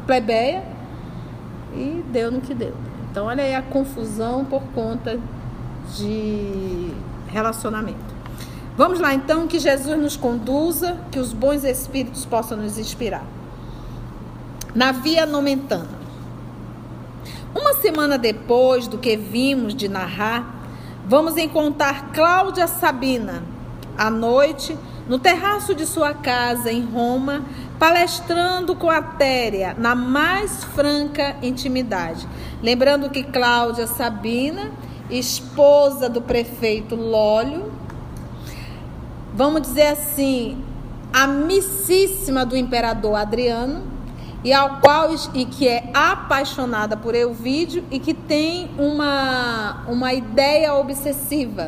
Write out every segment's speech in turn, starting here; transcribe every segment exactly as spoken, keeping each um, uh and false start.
plebeia e deu no que deu. Então, olha aí a confusão por conta de relacionamento. Vamos lá, então, que Jesus nos conduza, que os bons espíritos possam nos inspirar. Na via nomentana. Uma semana depois do que vimos de narrar, vamos encontrar Cláudia Sabina, à noite, no terraço de sua casa em Roma, palestrando com a Téria na mais franca intimidade. Lembrando que Cláudia Sabina, esposa do prefeito Lólio, vamos dizer assim, amicíssima do imperador Adriano, e ao qual e que é apaixonada por Elvídio e que tem uma, uma ideia obsessiva: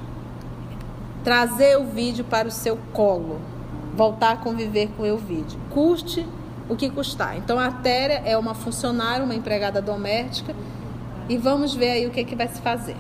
trazer Elvídio para o seu colo, voltar a conviver com Elvídio, custe o que custar. Então a Téria é uma funcionária, uma empregada doméstica, e vamos ver aí o que, que vai se fazer.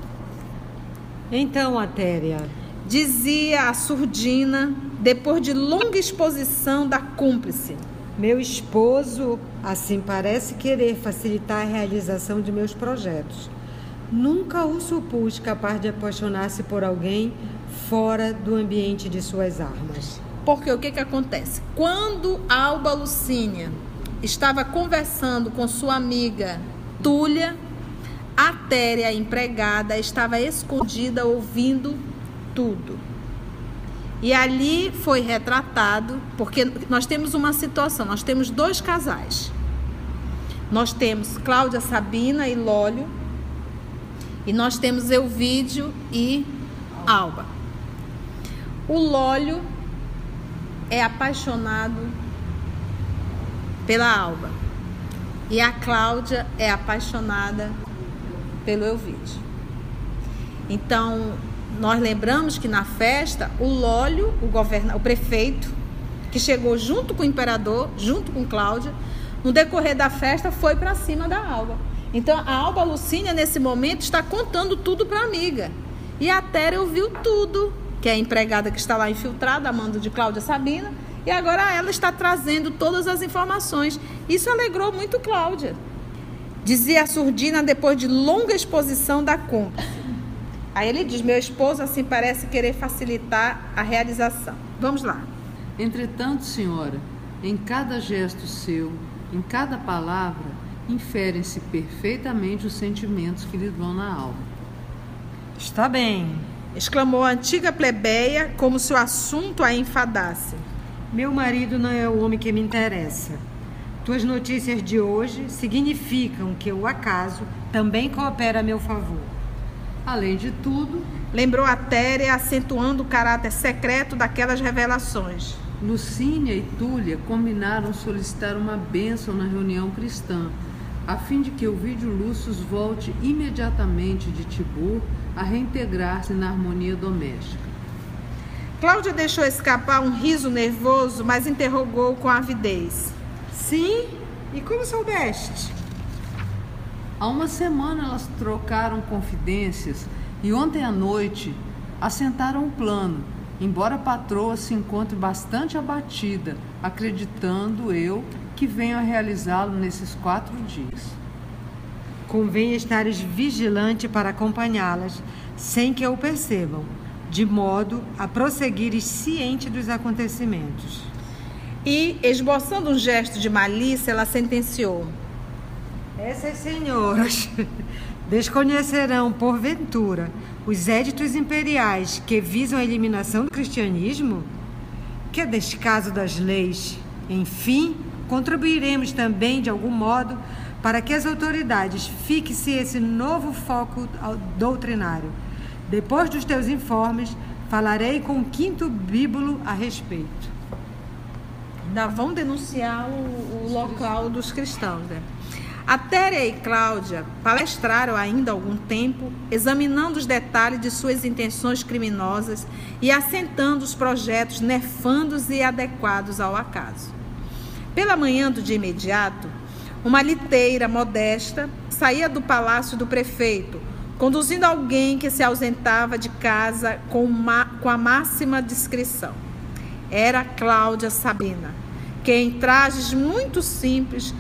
Então, Atéria, dizia a surdina, depois de longa exposição da cúmplice: meu esposo, assim parece querer facilitar a realização de meus projetos. Nunca o supus capaz de apaixonar-se por alguém fora do ambiente de suas armas. Porque o que que acontece? Quando Alba Lucínia estava conversando com sua amiga Túlia, a Téria, a empregada, estava escondida ouvindo tudo. E ali foi retratado, porque nós temos uma situação, nós temos dois casais. Nós temos Cláudia Sabina e Lólio, e nós temos Elvídio e Alba. O Lólio é apaixonado pela Alba, e a Cláudia é apaixonada pelo Elvídio. Então, nós lembramos que na festa, o Lólio, o, governa, o prefeito, que chegou junto com o imperador, junto com Cláudia, no decorrer da festa, foi para cima da Alba. Então, a Alba Lucínia, nesse momento, está contando tudo para a amiga. E a Téria ouviu tudo, que é a empregada que está lá infiltrada, a mando de Cláudia Sabina, e agora ela está trazendo todas as informações. Isso alegrou muito Cláudia. Dizia a surdina depois de longa exposição da cúmplice. Aí ele diz: meu esposo assim parece querer facilitar a realização. Vamos lá. Entretanto, senhora, em cada gesto seu, em cada palavra, inferem-se perfeitamente os sentimentos que lhe vão na alma. Está bem, exclamou a antiga plebeia, como se o assunto a enfadasse. Meu marido não é o homem que me interessa. Tuas notícias de hoje significam que o acaso também coopera a meu favor. Além de tudo, lembrou a Téria, acentuando o caráter secreto daquelas revelações. Lucínia e Túlia combinaram solicitar uma bênção na reunião cristã, a fim de que Elvídio Lúcio volte imediatamente de Tibur a reintegrar-se na harmonia doméstica. Cláudia deixou escapar um riso nervoso, mas interrogou com avidez. Sim? E como soubeste? Há uma semana elas trocaram confidências e ontem à noite assentaram um plano, embora a patroa se encontre bastante abatida, acreditando eu que venho a realizá-lo nesses quatro dias. Convém estares vigilante para acompanhá-las, sem que o percebam, de modo a prosseguires ciente dos acontecimentos. E, esboçando um gesto de malícia, ela sentenciou: essas senhoras desconhecerão, porventura, os éditos imperiais que visam a eliminação do cristianismo? Que descaso das leis! Enfim, contribuiremos também, de algum modo, para que as autoridades fixem esse novo foco doutrinário. Depois dos teus informes, falarei com o quinto bíbulo a respeito. Ainda vão denunciar o, o local dos cristãos, né? A Téria e Cláudia palestraram ainda algum tempo, examinando os detalhes de suas intenções criminosas e assentando os projetos nefandos e adequados ao acaso. Pela manhã do dia imediato, uma liteira modesta saía do palácio do prefeito, conduzindo alguém que se ausentava de casa com, uma, com a máxima discrição. Era Cláudia Sabina, que em trajes muito simples